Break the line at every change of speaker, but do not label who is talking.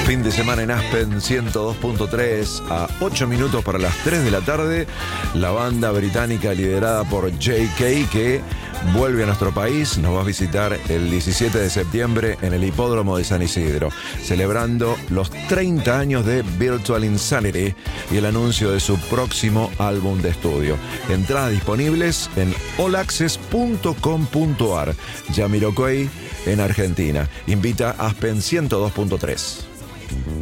Fin de semana en Aspen 102.3 a 8 minutos para las 3 de la tarde. La banda británica liderada por J.K. que vuelve a nuestro país, nos va a visitar el 17 de septiembre en el Hipódromo de San Isidro, celebrando los 30 años de Virtual Insanity y el anuncio de su próximo álbum de estudio. Entradas disponibles en allaccess.com.ar. Jamiroquai en Argentina. Invita Aspen 102.3.